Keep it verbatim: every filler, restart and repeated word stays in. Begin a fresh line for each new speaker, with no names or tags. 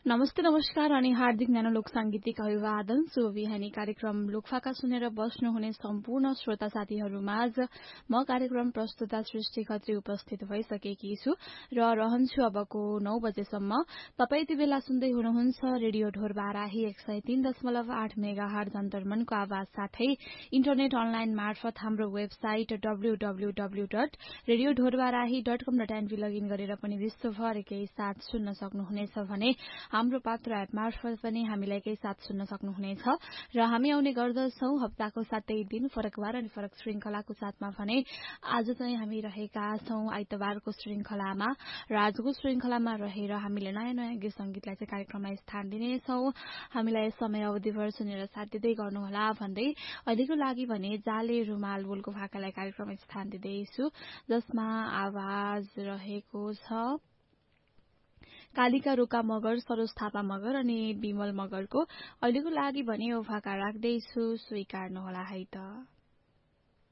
नमस्ते नमस्कार अनि हार्दिक न्यानो लोक सांगीतिक अभिवादन शुभ बिहानी कार्यक्रम लोकफाका सुनेर बस्नुहुने सम्पूर्ण श्रोता साथीहरूमाझ म कार्यक्रम प्रस्तुता सृष्टि खत्री उपस्थित भइसकेकी छु र रहन्छु अबको नौ बजेसम्म। तपाई यति बेला सुन्दै हुनुहुन्छ रेडियो ढोरबाराही एक सय तीन दशमलव आठ मेगा हर्ज अन्तर्मनको आवाज साथै इन्टरनेट अनलाइन मार्फत हाम्रो website W W W dot radio Dhorbarahi dot कम डट एनपी लगइन गरेर पनि विश्वभर एकै साथ सुन्न सक्नुहुनेछ भने हाम्रो पात्र एप मार्फत पनि हामीलाई केही साथ सुन्न सक्नुहुनेछ र हामी आउने गर्दछौ हप्ताको सातै दिन फरकबार अनि फरक श्रृंखलाको साथमा भने आज चाहिँ हामी रहेका छौं आइतबारको श्रृंखलामा र आजको श्रृंखलामा रहेर हामीले नयाँ नयाँ गीत संगीतलाई चाहिँ कार्यक्रममा स्थान दिनेछौ। हामीलाई समय अवधिभर सुनेर साथ दिँदै गर्नुहोला भन्दै अहिलेको लागि भने जाले रुमाल बोलको भाकालाई कार्यक्रममा स्थान दिँदैछु जसमा आवाज रहेको छ कालिका रोका मगर सरोज थापा मगर अनि विमल मगरको। अहिलेको लागि भने यो भाका राख्दैछु स्वीकार्नुहोला है त।